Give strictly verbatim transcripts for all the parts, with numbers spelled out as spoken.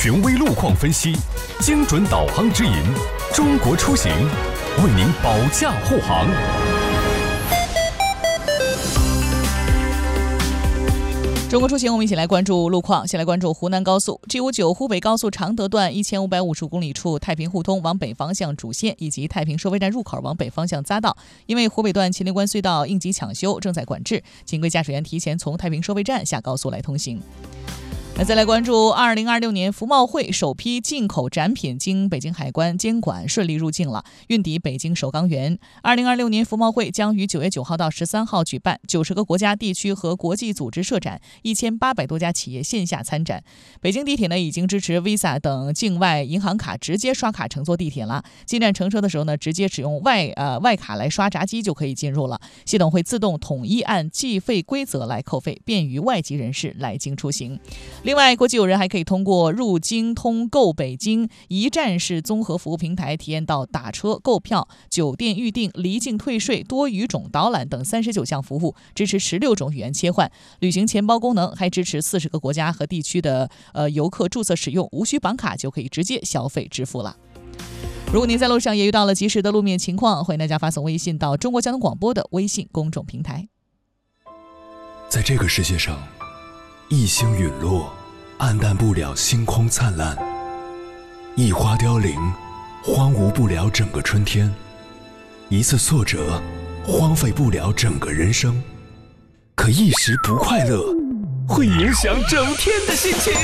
权威路况分析，精准导航指引，中国出行为您保驾护航。 中国出行，我们一起来关注路况。先来关注湖南高速 G 五十九湖北高速常德段一千五百五十公里处太平互通往北方向主线以及太平收费站入口往北方向匝道，因为湖北段秦岭关隧道应急抢修正在管制，请各位驾驶员提前从太平收费站下高速来通行。那再来关注二零二六年服贸会首批进口展品经北京海关监管顺利入境了，运抵北京首钢园。二零二六年服贸会将于九月九号到十三号举办，九十个国家地区和国际组织设展，一千八百多家企业线下参展。北京地铁呢已经支持 Visa 等境外银行卡直接刷卡乘坐地铁了，进站乘车的时候呢，直接使用外呃外卡来刷闸机就可以进入了，系统会自动统一按计费规则来扣费，便于外籍人士来京出行。另外，国际友人还可以通过入京通购北京一站式综合服务平台体验到打车、购票、酒店预订、离境退税、多语种导览等三十九项服务，支持十六种语言切换。旅行钱包功能还支持四十个国家和地区的呃游客注册使用，无需绑卡就可以直接消费支付了。如果您在路上也遇到了及时的路面情况，欢迎大家发送微信到中国交通广播的微信公众平台。 在这个世界上，一星陨落，暗淡不了星空灿烂；一花凋零，荒芜不了整个春天；一次挫折，荒废不了整个人生。可一时不快乐，会影响整天的心情。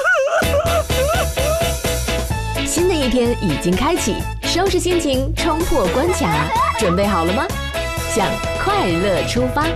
新的一天已经开启，收拾心情，冲破关卡，准备好了吗？向快乐出发！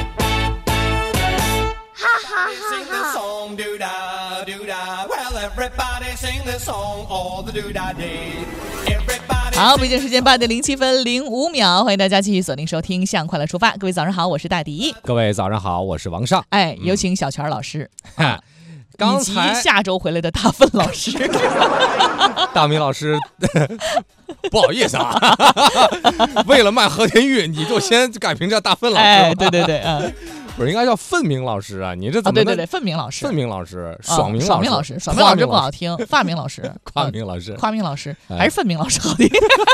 好，北京时间八点零七分零五秒，欢迎大家继续锁定收听《向快乐出发》。各位早上好，我是大迪。 各位早上好，我是王尚。 哎，有请小泉老师。 嗯刚才以及下周回来的大奋老师。 大明老师，不好意思啊，为了卖和田玉，你就先改名叫大奋老师。 哎，对对对，嗯。 不是应该叫奋明老师啊？你这怎么、 啊？对对对，奋明老师， 奋明老师， 爽明爽明老师，爽明老师不好听，发明老师， 夸明老师， 夸明老师，还是奋明老师好听。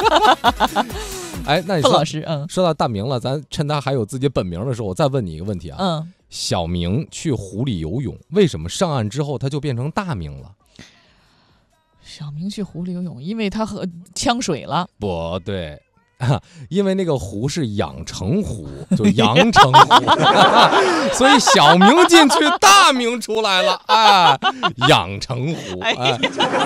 哎，那你说老师，嗯， 说到大明了，咱趁他还有自己本名的时候，我再问你一个问题啊。 嗯， 小明去湖里游泳，为什么上岸之后他就变成大明了？ 小明去湖里游泳，因为他喝呛水了。 不对。啊、因为那个湖是养成湖，就阳澄湖，所以小明进去，大明出来了啊！养成湖。哎哎、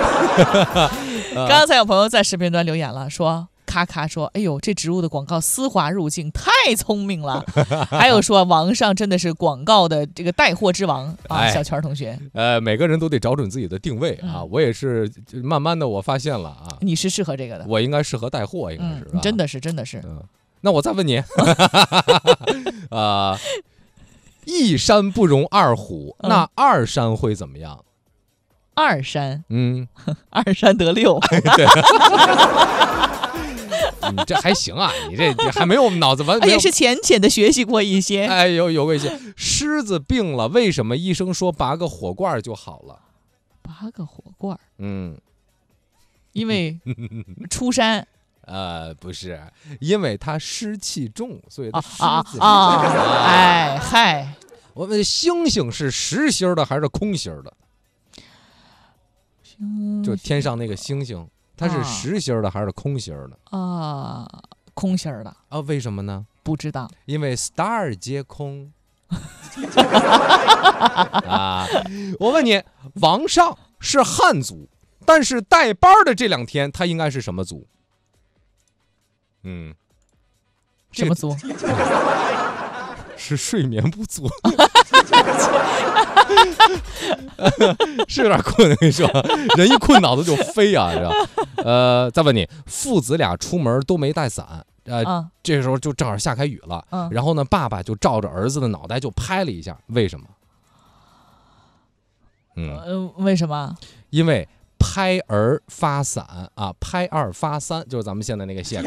刚才有朋友在视频端留言了，说咔咔说，哎呦，这植物的广告丝滑入境，太聪明了。还有说王上真的是广告的这个带货之王啊， 哎、 小泉同学。 呃，每个人都得找准自己的定位啊。嗯、我也是慢慢的我发现了啊， 你是适合这个的， 我应该适合带货，应该是、 嗯，真的是真的是。 嗯，那我再问你，啊、呃，一山不容二虎， 嗯、 那二山会怎么样？ 二山， 嗯， 二山得六。 对。你这还行啊，你这你还没有脑子完， 也是浅浅的学习过一些。 哎，有有过一些。狮子病了，为什么医生说拔个火罐就好了？ 拔个火罐， 嗯， 因为出山。 呃，不是，因为它湿气重，所以它狮子啊啊啊！哎嗨， 我们星星是实心的还是空心的？就天上那个星星。它是实心的还是空心的啊？空心的啊？为什么呢？ 不知道。 因为 star 皆空。啊！我问你，王上是汉族，但是带班的这两天他应该是什么族？嗯， 什么族？ 是睡眠不足。是有点困，我跟你说，人一困脑子就飞啊，知道？呃，再问你，父子俩出门都没带伞，呃，嗯、这个时候就正好下开雨了，嗯、然后呢，爸爸就照着儿子的脑袋就拍了一下，为什么？嗯， 呃、为什么？ 因为拍儿发伞啊，拍二发三，就是咱们现在那个谢卡。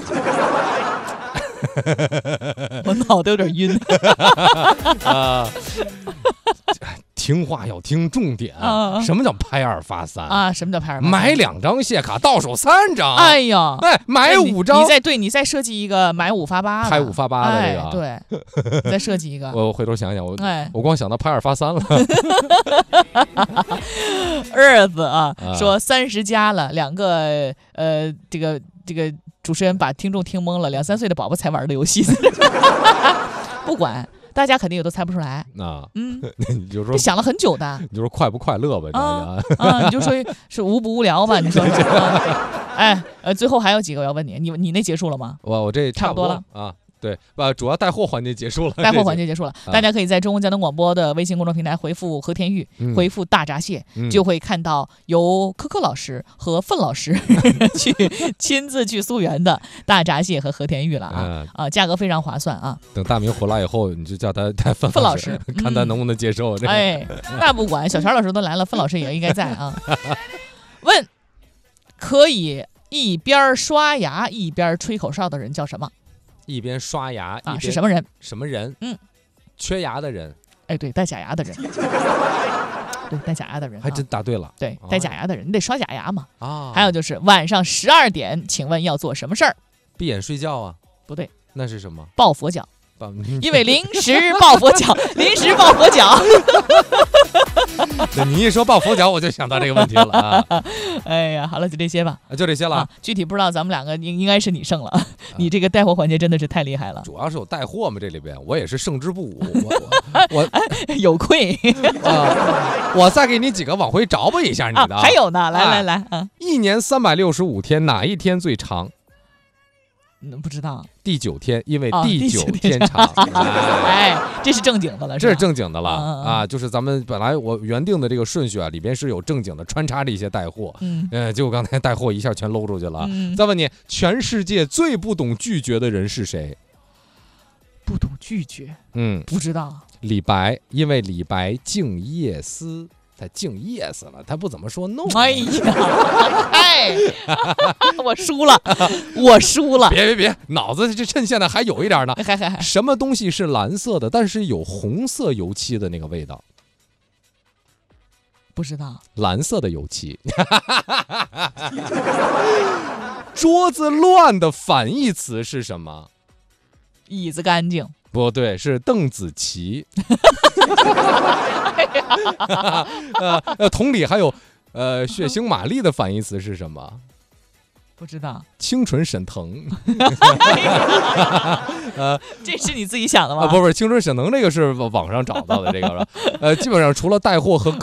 我脑袋有点晕。 啊。 听话要听重点。 啊、 什么叫拍二发三啊？什么叫拍二发三？ 买两张谢卡，到手三张。 哎呀， 哎，买五张。 你, 你再对，你再设计一个买五发八， 拍五发八的这个。 哎、对，你再设计一个。 我回头想想，我、 哎、 我光想到拍二发三了。 儿子啊，啊说三十加了，两个呃，这个这个主持人把听众听懵了，两三岁的宝宝才玩的游戏。不管。大家肯定也都猜不出来啊， 嗯， 你就说想了很久的， 你就说快不快乐吧， 啊啊，你就说是无不无聊吧，你说，啊、哎，呃，最后还有几个我要问你，你你那结束了吗？ 我我这差不多了啊。对，把主要带货环节结束了， 带货环节结束了，啊、大家可以在中国交通广播的微信公众平台回复和田玉， 嗯、 回复大闸蟹， 嗯、 就会看到由科科老师和范老师去亲自去溯源的大闸蟹和和田玉了啊、嗯、啊，价格非常划算啊。 等大明回来以后，你就叫他带范范老师， 看他能不能接受。 嗯、哎，那不管，小泉老师都来了，范老师也应该在啊。问，可以一边刷牙一边吹口哨的人叫什么？ 一边刷牙、 啊、 一边是什么人？ 什么人？ 嗯， 缺牙的人。 哎，对，戴假牙的人。对，戴假牙的人、啊、 还真答对了。 对，戴假牙的人，你得刷假牙嘛。 啊。 还有就是晚上十二点，请问要做什么事儿？ 闭眼睡觉啊？ 不对， 那是什么？ 抱佛脚。因为临时抱佛脚，临时抱佛脚。 你一说抱佛脚，我就想到这个问题了啊！ 哎呀，好了，就这些吧， 就这些了、 啊。具体不知道，咱们两个应应该是你胜了。啊、你这个带货环节真的是太厉害了。 主要是有带货嘛，这里边我也是胜之不武。我我、 哎、有愧啊！我再给你几个往回找补一下你的。 啊、还有呢，来、哎、来来啊！ 一年三百六十五天，哪一天最长？ 嗯，不知道。 第九天，因为第九天长。 哦、哎，这是正经的了， 这是正经的了啊, 啊！就是咱们本来我原定的这个顺序啊，里边是有正经的穿插这一些带货， 嗯， 呃，结果刚才带货一下全搂出去了。 嗯、 再问你，全世界最不懂拒绝的人是谁？ 不懂拒绝？ 嗯， 不知道。 李白，因为李白敬夜思。他敬夜死了，他不怎么说 no。 哎呀，哎，我输了，我输了。 别别别，脑子这趁现在还有一点呢。 还还还， 什么东西是蓝色的，但是有红色油漆的那个味道？ 不知道。 蓝色的油漆。桌子乱的反义词是什么？ 椅子干净。 不对，是邓紫棋。呃，同理还有，呃，血腥玛丽的反义词是什么？ 不知道。 清纯沈腾。呃， 这是你自己想的吗？ 啊，不不，清纯沈腾这个是网上找到的，这个呃，基本上除了带货和